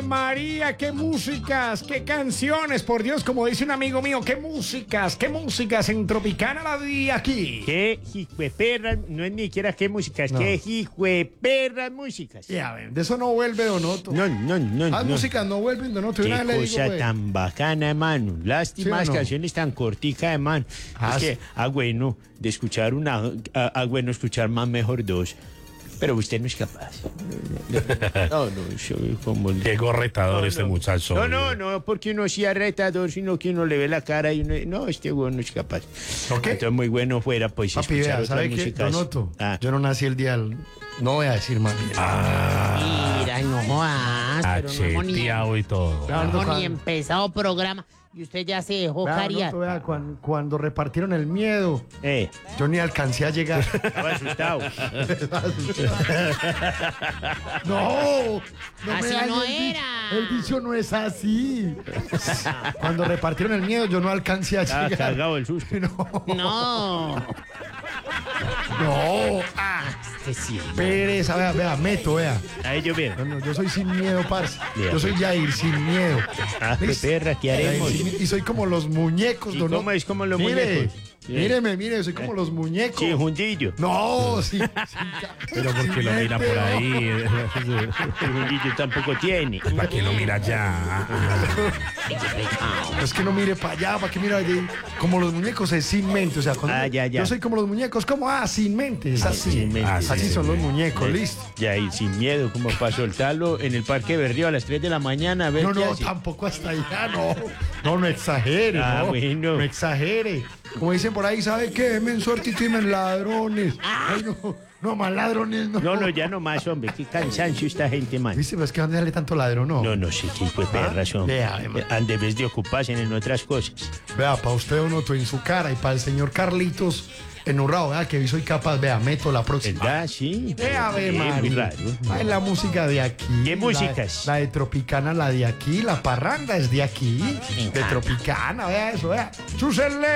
María, qué músicas, qué canciones, por Dios, como dice un amigo mío, qué músicas en Tropicana la di aquí. Qué hijueperras, no es ni siquiera qué músicas, No. qué hijueperras músicas. Ya ven, de eso no vuelve, Donoto. No. Las músicas no vuelven, Donoto. Qué Una vez le digo, cosa pues. tan bacana, hermano. Lástima, ¿Sí o no? canciones tan corticas, hermano. Ah, Es sí. que, bueno, de escuchar una, bueno, escuchar más mejor dos. Pero usted no es capaz. No, soy como... Qué corretador este muchacho. No, porque uno sí es retador, sino que uno le ve la cara y uno... No, este güey no es capaz. ¿Ok? Entonces, muy bueno fuera, pues, Papi, escuchar vea, otras ¿sabe qué? músicas. Donoto, Ah. yo no nací el día del... No voy a decir más. Mira, no jodas, pero no hemos ni, Acheteado y todo. Vea, no hemos Donoto, ni empezado programa y usted ya se dejó vea, cariar. Donoto, vea, cuando repartieron el miedo, yo ni alcancé a llegar. Estaba asustado. No me Así dañe no el dicho. era. El dicho no es así. Cuando repartieron el miedo, yo no alcancé a Estaba llegar. cagado el susto. No. No, Este sí. pereza, vea, meto, vea. Ahí yo veo. No, yo soy sin miedo, parce. Bien. Yo soy Jair, sin miedo. Ah, qué ¿Listo? perra, ¿qué haremos? Jair, y soy como los muñecos, ¿Y Donoto. cómo es como los Mire, muñecos? Bien. Mire, soy como los muñecos. Sí, Jundillo. No, sí. Pero porque lo mira por ahí. El Jundillo tampoco tiene. ¿Para qué lo mira ya? Es que no mire para allá, para que mira como los muñecos es sin mente, o sea, cuando Ya. yo soy como los muñecos, como sin mente, es así. sin mente. Así son los muñecos, listo. Ya, y sin miedo, como para soltarlo en el Parque Berrío a las 3 de la mañana, a ver No, qué no, hace. tampoco hasta allá, no exagere, Ah, no, bueno. no exagere. Como dicen por ahí, ¿sabe qué? Men suertito y men ladrones. Ay, no, más ladrones, no. No, ya no más, hombre, qué cansancio esta gente, man. ¿Viste? Pero es que ¿dónde sale tanto ladrón, no? No sé qué pues razón. Vea, man. En vez de ocuparse en otras cosas. Vea, para usted Donoto en su cara y para el señor Carlitos en Urrao, vea, que hoy soy capaz, vea, meto la próxima. ¿Verdad? Sí. Vea, ve, Muy María. raro. Ay, la música de aquí. ¿Qué músicas? La de Tropicana, la de aquí. La parranda es de aquí. De Tropicana, vea eso, vea. Chúsenle.